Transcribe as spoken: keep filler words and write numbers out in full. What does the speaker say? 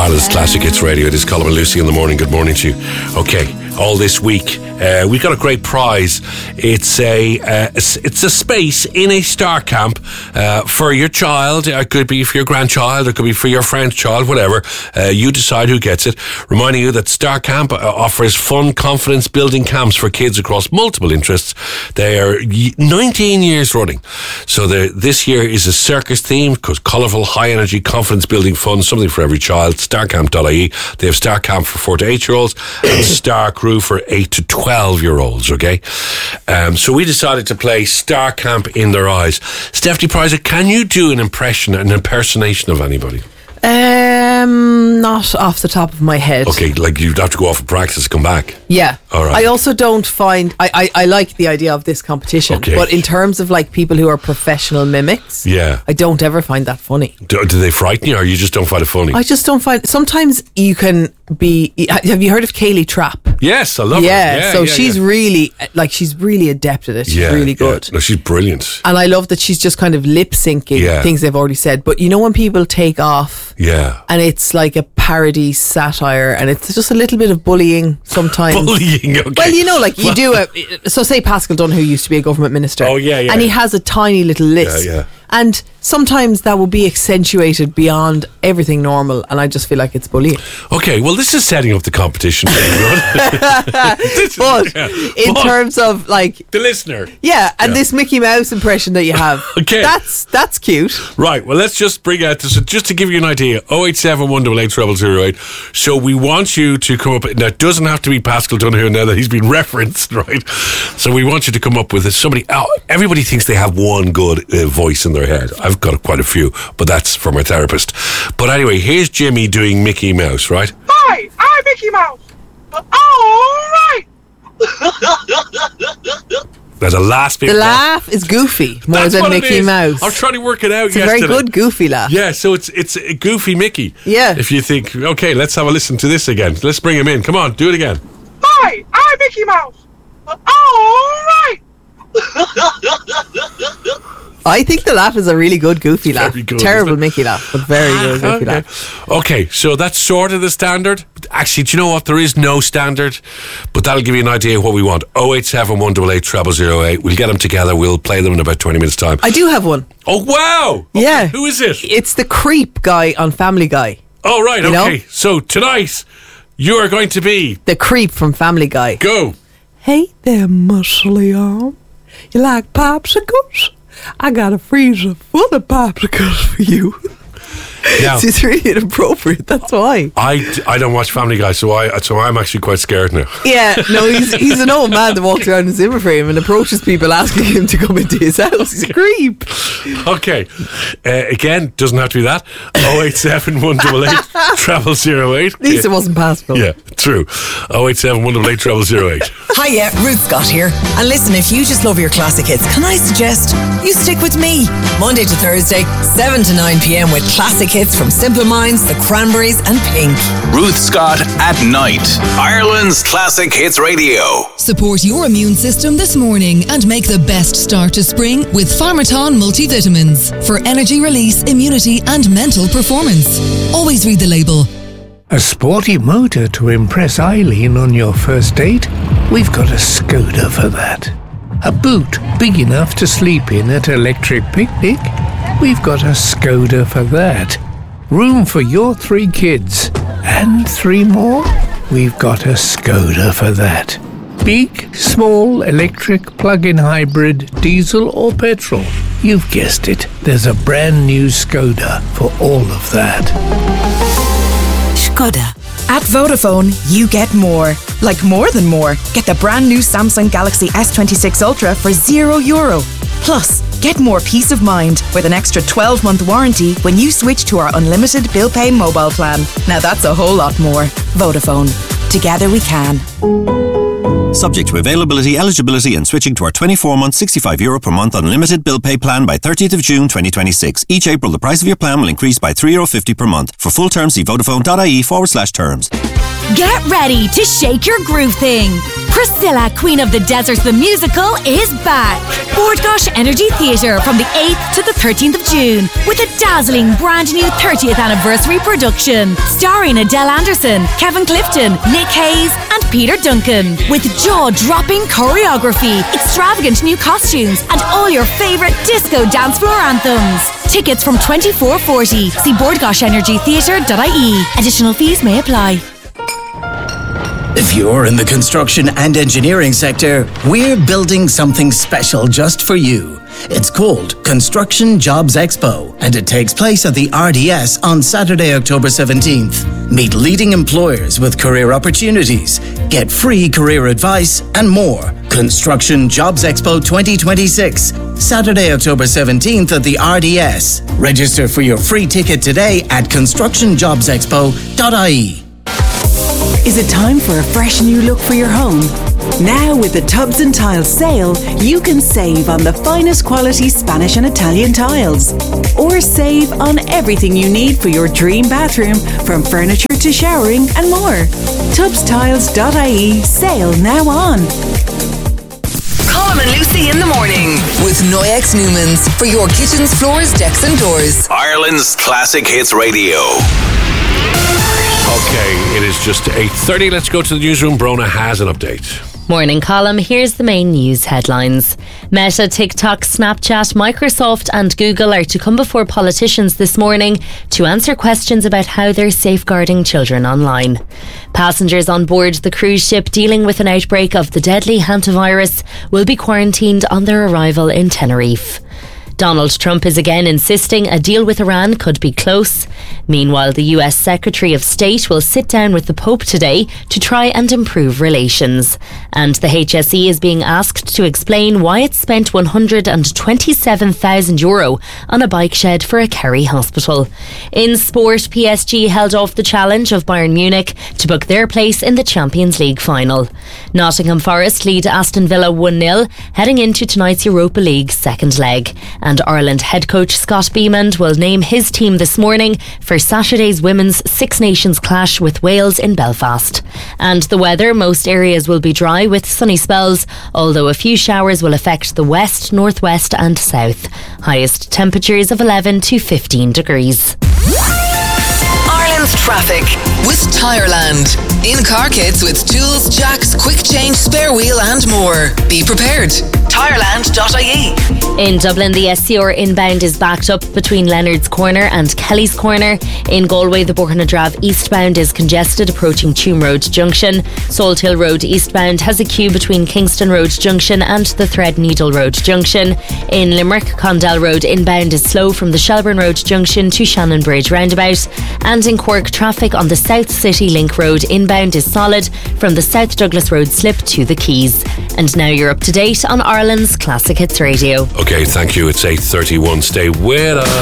Ireland's Classic Hits Radio. It is Colin and Lucy in the morning. Good morning to you. Okay, all this week uh, we've got a great prize. It's a uh, it's a space in a star camp uh, for your child. It could be for your grandchild, it could be for your friend's child, whatever. Uh, you decide who gets it. Reminding you that Star Camp uh, offers fun, confidence building camps for kids across multiple interests. They are nineteen years running. So the, this year is a circus theme, because colourful, high energy, confidence building fun, something for every child. star camp dot I E. They have Star Camp for four to eight year olds and Star Crew for eight to twelve year olds, okay? Um, so we decided to play Star Camp in Their Eyes. Stephanie Prizer, can you do an impression, an impersonation of anybody? Um, not off the top of my head. Okay, like you'd have to go off and practice, come back. Yeah. All right. I also don't find, I, I, I like the idea of this competition, Okay. but in terms of like people who are professional mimics, Yeah. I don't ever find that funny. Do, do they frighten you, or you just don't find it funny? I just don't find, sometimes you can be, have you heard of Kaylee Trapp? Yes, I love Yeah, her. Yeah, so yeah, she's yeah. really, like she's really adept at it. She's yeah, really good. Yeah. No, she's brilliant. And I love that she's just kind of lip syncing Yeah. things they've already said. But you know when people take off Yeah. and it's like a parody satire and it's just a little bit of bullying sometimes. Bullying, okay. Well, you know, like you do a, so say Pascal Dunn, who used to be a government minister. Oh, yeah, yeah. And he has a tiny little list. Yeah, yeah. And sometimes that will be accentuated beyond everything normal, and I just feel like it's bullying. Okay, well, this is setting up the competition. This is- But yeah. in But terms of like, the listener. yeah, and Yeah. this Mickey Mouse impression that you have, Okay. that's that's cute. Right, well, let's just bring out this, just to give you an idea, oh eight seven, one eight eight, zero zero zero eight. So we want you to come up, now it doesn't have to be Pascal Donoghue now that he's been referenced, right? So we want you to come up with somebody, oh, everybody thinks they have one good uh, voice in their head. I've got quite a few, but that's from our therapist. But anyway, here's Jimmy doing Mickey Mouse, right? Hi, I'm Mickey Mouse. All right. There's a last bit. The laugh is goofy more That's than what it Mickey is. Mouse. I'm trying to work it out It's a yesterday. very good goofy laugh. Yeah, so it's it's a goofy Mickey. Yeah. If you think, okay, let's have a listen to this again. Let's bring him in. Come on, do it again. Hi, I'm Mickey Mouse. All right. I think the laugh is a really good goofy laugh. Very good, Terrible isn't it? Mickey laugh, but very good goofy Okay. laugh. Okay, so that's sort of the standard. Actually, do you know what? There is no standard, but that'll give you an idea of what we want. oh eight seven, one eight eight, zero zero zero eight. We'll get them together. We'll play them in about twenty minutes' time. I do have one. Oh, wow! Okay, Yeah. who is it? It's the creep guy on Family Guy. Oh, right, You know? okay. So tonight, you are going to be... The creep from Family Guy. Go! Hey there, muscly arm. You like popsicles? I got a freezer full of popsicles for you. Now, It's really inappropriate, that's why. I, I don't watch Family Guy, so I so I'm actually quite scared now. Yeah, no, he's he's an old man that walks around in Zimmer frame and approaches people asking him to come into his house. He's a creep. Okay. Uh, again, doesn't have to be that. oh eight seven, one eight eight, zero zero zero eight. At least it wasn't Pascal. Yeah, true. oh eight seven, one eight eight, zero zero zero eight. Hiya, Ruth Scott here. And listen, if you just love your classic hits, can I suggest you stick with me? Monday to Thursday, seven to nine p.m. with classic hits from Simple Minds, The Cranberries and Pink. Ruth Scott at night. Ireland's Classic Hits Radio. Support your immune system this morning and make the best start to spring with Pharmaton multivitamins for energy release, immunity and mental performance. Always read the label. A sporty motor to impress Eileen on your first date? We've got a Skoda for that. A boot big enough to sleep in at Electric Picnic? We've got a Skoda for that. Room for your three kids and three more? We've got a Skoda for that. Big, small, electric, plug-in hybrid, diesel or petrol? You've guessed it. There's a brand new Skoda for all of that. Skoda. At Vodafone, you get more. Like more than more. Get the brand new Samsung Galaxy S twenty-six Ultra for zero euro. Plus, get more peace of mind with an extra twelve-month warranty when you switch to our unlimited bill pay mobile plan. Now that's a whole lot more. Vodafone. Together we can. Subject to availability, eligibility and switching to our twenty-four month, sixty-five euro per month unlimited bill pay plan by thirtieth of June twenty twenty-six. Each April, the price of your plan will increase by three euro fifty per month. For full terms, see vodafone.ie forward slash terms. Get ready to shake your groove thing. Priscilla, Queen of the Desert the Musical is back. Bord Gáis Energy Theatre from the eighth to the thirteenth of June with a dazzling brand new thirtieth anniversary production starring Adele Anderson, Kevin Clifton, Nick Hayes and Peter Duncan with jaw-dropping choreography, extravagant new costumes and all your favourite disco dance floor anthems. Tickets from twenty-four forty. See bord gáis energy theatre dot I E. Additional fees may apply. If you're in the construction and engineering sector, we're building something special just for you. It's called Construction Jobs Expo, and it takes place at the R D S on Saturday, October seventeenth. Meet leading employers with career opportunities, get free career advice, and more. Construction Jobs Expo twenty twenty-six, Saturday, October seventeenth at the R D S. Register for your free ticket today at construction jobs expo dot I E. Is it time for a fresh new look for your home? Now with the Tubs and Tiles sale, you can save on the finest quality Spanish and Italian tiles. Or save on everything you need for your dream bathroom, from furniture to showering and more. tubs tiles dot I E sale now on. Colm and Lucy in the morning with Noyex Newmans for your kitchens, floors, decks and doors. Ireland's Classic Hits Radio. Okay, it is just eight thirty. Let's go to the newsroom. Brona has an update. Morning column. Here's the main news headlines. Meta, TikTok, Snapchat, Microsoft and Google are to come before politicians this morning to answer questions about how they're safeguarding children online. Passengers on board the cruise ship dealing with an outbreak of the deadly hantavirus will be quarantined on their arrival in Tenerife. Donald Trump is again insisting a deal with Iran could be close. Meanwhile, the U S Secretary of State will sit down with the Pope today to try and improve relations. And the H S E is being asked to explain why it spent one hundred twenty-seven thousand euro on a bike shed for a Kerry hospital. In sport, P S G held off the challenge of Bayern Munich to book their place in the Champions League final. Nottingham Forest lead Aston Villa one nil heading into tonight's Europa League second leg. And Ireland head coach Scott Beamond will name his team this morning for Saturday's Women's Six Nations clash with Wales in Belfast. And the weather, most areas will be dry with sunny spells, although a few showers will affect the west, northwest and south. Highest temperatures of eleven to fifteen degrees. Ireland's traffic with Tireland. In car kits with tools, jacks, quick change, spare wheel and more. Be prepared. Tireland dot I E. In Dublin, the S C R inbound is backed up between Leonard's Corner and Kelly's Corner. In Galway, the Borchanadrav eastbound is congested approaching Tuam Road Junction. Salt Hill Road eastbound has a queue between Kingston Road Junction and the Threadneedle Road Junction. In Limerick, Condell Road inbound is slow from the Shelburne Road Junction to Shannon Bridge roundabout. And in Cork, traffic on the South City Link Road inbound is solid from the South Douglas Road slip to the Keys. And now you're up to date on Ireland's Classic Hits Radio. Okay, thank you. It's eight thirty-one. Stay with us.